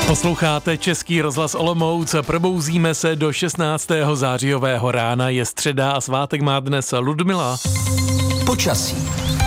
Posloucháte Český rozhlas Olomouc, probouzíme se do 16. zářijového rána, je středa a svátek má dnes Ludmila. Počasí.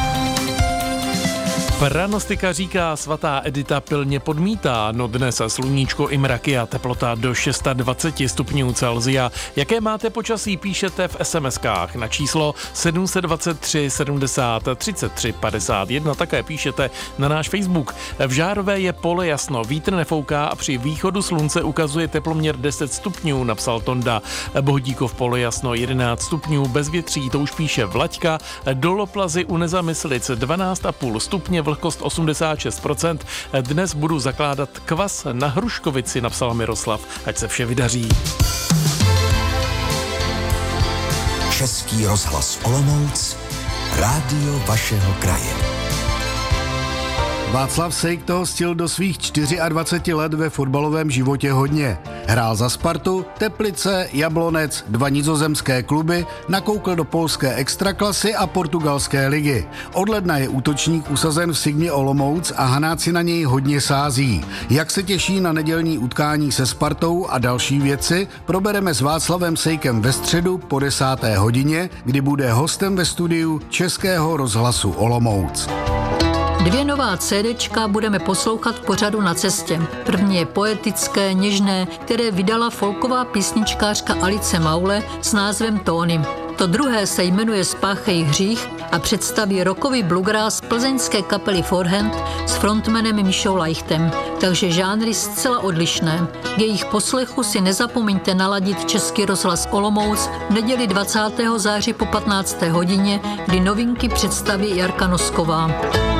Pranostika říká, svatá Edita pilně podmítá, no dnes sluníčko i mraky a teplota do 26 stupňů Celsia. Jaké máte počasí, píšete v SMS-kách na číslo 723 70 33 51, také píšete na náš Facebook. V Žárové je pole jasno, vítr nefouká a při východu slunce ukazuje teploměr 10 stupňů, napsal Tonda. Bohodíkov pole jasno 11 stupňů, bez větří, to už píše Vlaďka. Doloplazy u Nezamyslic 12,5 stupně, vlhkost 86%. Dnes budu zakládat kvas na Hruškovici, napsal Miroslav. Ať se vše vydaří. Český rozhlas Olomouc, rádio vašeho kraje. Václav Sejk toho stihl do svých 24 let ve fotbalovém životě hodně. Hrál za Spartu, Teplice, Jablonec, 2 nizozemské kluby, nakoukl do polské extraklasy a portugalské ligy. Od ledna je útočník usazen v Sigmě Olomouc a Hanáci na něj hodně sází. Jak se těší na nedělní utkání se Spartou a další věci, probereme s Václavem Sejkem ve středu po 10. hodině, kdy bude hostem ve studiu Českého rozhlasu Olomouc. 2 nová CDčka budeme poslouchat v pořadu Na cestě. První je poetické, něžné, které vydala folková písničkářka Alice Maule s názvem Tóny. To druhé se jmenuje Spáchej hřích a představí rockový bluegrass plzeňské kapely Forehand s frontmanem Míšou Lajchtem, takže žánry zcela odlišné. K jejich poslechu si nezapomeňte naladit Český rozhlas Olomouc v neděli 20. září po 15. hodině, kdy novinky představí Jarka Nosková.